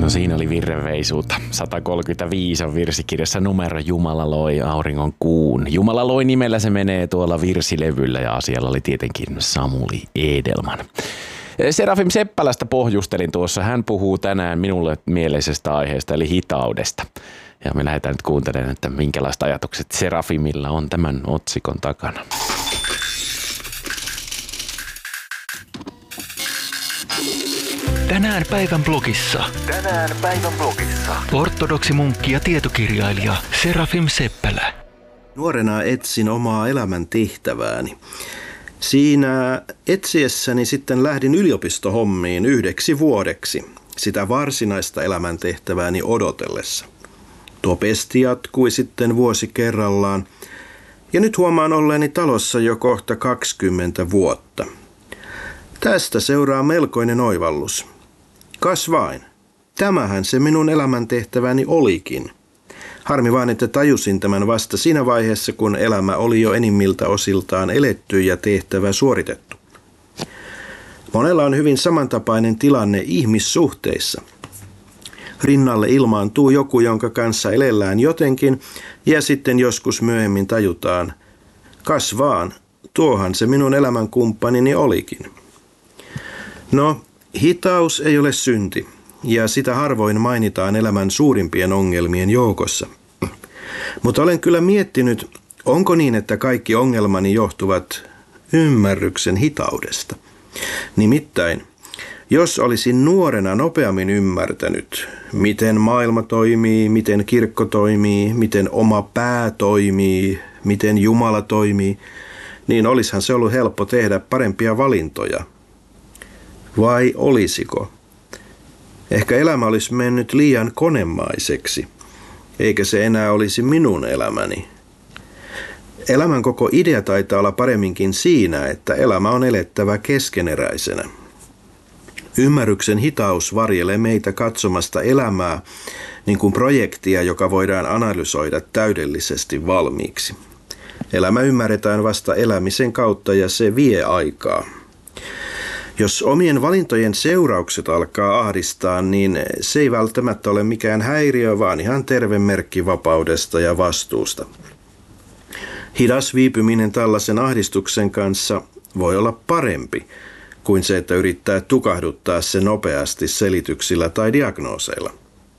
No siinä oli virrenveisuutta. 135 on virsikirjassa numero Jumala loi auringon kuun. Jumala loi nimellä se menee tuolla virsilevyllä ja asialla oli tietenkin Samuli Edelman. Serafim Seppälästä pohjustelin tuossa. Hän puhuu tänään minulle mieleisestä aiheesta eli hitaudesta. Ja me lähdetään nyt kuuntelemaan, että minkälaiset ajatukset Serafimilla on tämän otsikon takana. Tänään päivän blogissa. Ortodoksimunkki ja tietokirjailija Serafim Seppälä. Nuorena etsin omaa elämän tehtävääni. Siinä etsiessäni sitten lähdin yliopistohommiin 1 vuodeksi sitä varsinaista elämäntehtävääni odotellessa. Tuo pesti jatkui sitten vuosi kerrallaan ja nyt huomaan olleeni talossa jo kohta 20 vuotta. Tästä seuraa melkoinen oivallus. Kas vain, tämähän se minun elämäntehtäväni olikin. Harmi vaan, että tajusin tämän vasta siinä vaiheessa, kun elämä oli jo enimmiltä osiltaan eletty ja tehtävä suoritettu. Monella on hyvin samantapainen tilanne ihmissuhteissa. Rinnalle ilmaantuu joku, jonka kanssa elellään jotenkin, ja sitten joskus myöhemmin tajutaan, kas vaan, tuohan se minun elämänkumppanini olikin. No, hitaus ei ole synti, ja sitä harvoin mainitaan elämän suurimpien ongelmien joukossa. Mutta olen kyllä miettinyt, onko niin, että kaikki ongelmani johtuvat ymmärryksen hitaudesta. Nimittäin, jos olisin nuorena nopeammin ymmärtänyt, miten maailma toimii, miten kirkko toimii, miten oma pää toimii, miten Jumala toimii, niin olisihan se ollut helppo tehdä parempia valintoja. Vai olisiko? Ehkä elämä olisi mennyt liian konemaiseksi, eikä se enää olisi minun elämäni. Elämän koko idea taitaa olla paremminkin siinä, että elämä on elettävä keskeneräisenä. Ymmärryksen hitaus varjelee meitä katsomasta elämää niin kuin projektia, joka voidaan analysoida täydellisesti valmiiksi. Elämä ymmärretään vasta elämisen kautta ja se vie aikaa. Jos omien valintojen seuraukset alkaa ahdistaa, niin se ei välttämättä ole mikään häiriö, vaan ihan terve merkki vapaudesta ja vastuusta. Hidas viipyminen tällaisen ahdistuksen kanssa voi olla parempi kuin se, että yrittää tukahduttaa se nopeasti selityksillä tai diagnooseilla.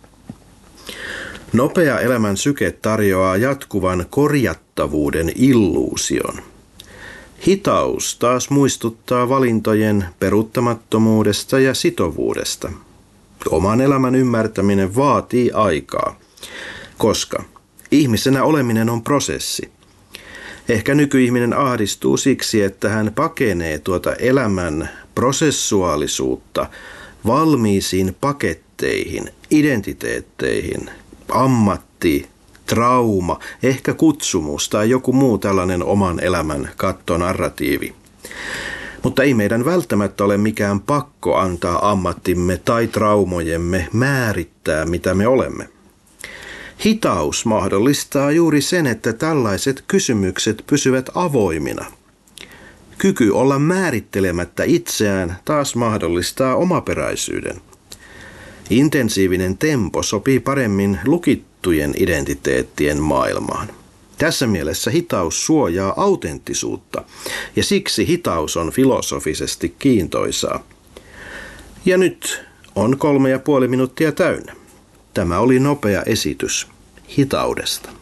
Nopea elämän syke tarjoaa jatkuvan korjattavuuden illuusion. Hitaus taas muistuttaa valintojen peruuttamattomuudesta ja sitovuudesta. Oman elämän ymmärtäminen vaatii aikaa, koska ihmisenä oleminen on prosessi. Ehkä nykyihminen ahdistuu siksi, että hän pakenee tuota elämän prosessuaalisuutta valmiisiin paketteihin, identiteetteihin, ammatti, trauma, ehkä kutsumus tai joku muu tällainen oman elämän kattonarratiivi. Mutta ei meidän välttämättä ole mikään pakko antaa ammattimme tai traumojemme määrittää, mitä me olemme. Hitaus mahdollistaa juuri sen, että tällaiset kysymykset pysyvät avoimina. Kyky olla määrittelemättä itseään taas mahdollistaa omaperäisyyden. Intensiivinen tempo sopii paremmin lukittujen identiteettien maailmaan. Tässä mielessä hitaus suojaa autenttisuutta, ja siksi hitaus on filosofisesti kiintoisaa. Ja nyt on 3,5 minuuttia täynnä. Tämä oli nopea esitys hitaudesta.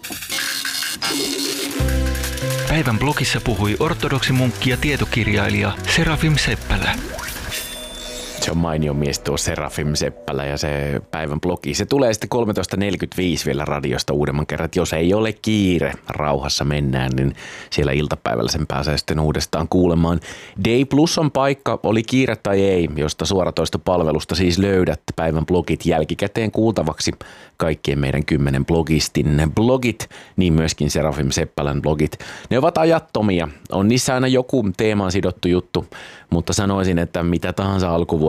Päivän blogissa puhui ortodoksimunkki ja tietokirjailija Serafim Seppälä. Se on mainio mies tuo Serafim Seppälä ja se päivän blogi. Se tulee sitten 13.45 vielä radiosta uudemman kerran. Jos ei ole kiire, rauhassa mennään, niin siellä iltapäivällä sen pääsee sitten uudestaan kuulemaan. Day Plus on paikka, oli kiire tai ei, josta suoratoistopalvelusta siis löydät päivän blogit jälkikäteen kuultavaksi. Kaikkien meidän 10 blogistin blogit, niin myöskin Serafim Seppälän blogit. Ne ovat ajattomia. On niissä aina joku teemaan sidottu juttu, mutta sanoisin, että mitä tahansa alkuvuoden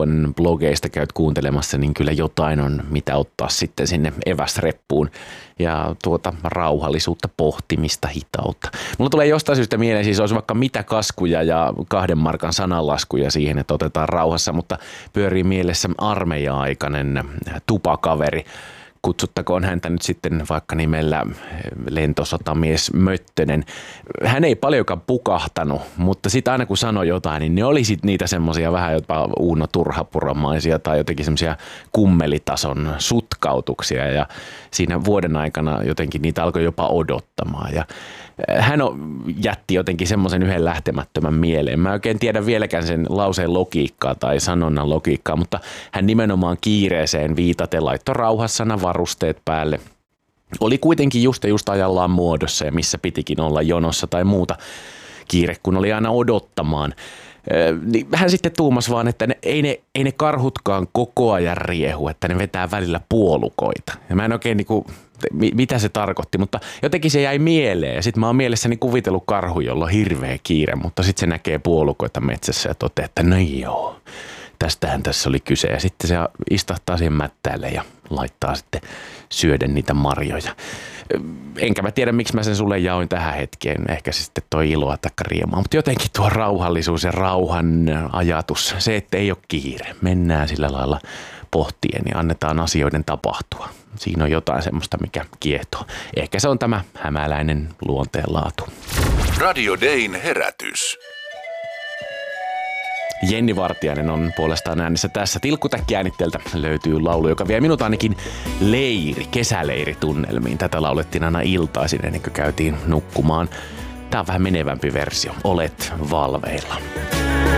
Lauluon blogeista käyt kuuntelemassa, niin kyllä jotain on, mitä ottaa sitten sinne eväsreppuun. Ja rauhallisuutta, pohtimista, hitautta. Mulla tulee jostain syystä mieleen, siis olisi vaikka mitä kaskuja ja 2 markan sananlaskuja siihen, että otetaan rauhassa, mutta pyörii mielessä armeija-aikainen tupakaveri. Kutsuttakoon häntä nyt sitten vaikka nimellä lentosotamies Möttönen. Hän ei paljonkaan pukahtanut, mutta sitten aina kun sanoi jotain, niin ne oli sitten niitä semmoisia vähän jopa Uuno Turhapuramaisia tai jotenkin semmoisia kummelitason sutkautuksia. Ja siinä vuoden aikana jotenkin niitä alkoi jopa odottamaan. Ja hän jätti jotenkin semmoisen yhden lähtemättömän mieleen. Mä en oikein tiedä vieläkään sen lauseen logiikkaa tai sanonnan logiikkaa, mutta hän nimenomaan kiireeseen viitaten laittoi rauhassana varusteet päälle. Oli kuitenkin just ajallaan muodossa ja missä pitikin olla jonossa tai muuta. Kiire kun oli aina odottamaan. Niin hän sitten tuumasi vaan, että ei ne karhutkaan koko ajan riehu, että ne vetää välillä puolukoita. Ja mä en oikein mitä se tarkoitti, mutta jotenkin se jäi mieleen. Ja sitten mä oon mielessäni kuvitellut karhu, jolla on hirveä kiire, mutta sitten se näkee puolukoita metsässä ja toteaa, että no joo, tästähän tässä oli kyse. Ja sitten se istahtaa siihen mättäälle ja laittaa sitten syödä niitä marjoja. Enkä mä tiedä, miksi mä sen sulle jaoin tähän hetkeen. Ehkä se sitten toi iloa tai riemaa. Mutta jotenkin tuo rauhallisuus ja rauhan ajatus, se, että ei ole kiire. Mennään sillä lailla pohtien ja annetaan asioiden tapahtua. Siinä on jotain semmoista, mikä kiehtoo. Ehkä se on tämä hämäläinen luonteenlaatu. Radio Dayn herätys. Jenni Vartiainen on puolestaan äänessä tässä. Tilkkutäkki-äänitteeltä löytyy laulu, joka vie minut ainakin kesäleiritunnelmiin. Tätä laulettiin aina iltaisin ennen kuin käytiin nukkumaan. Tää on vähän menevämpi versio. Olet valveilla.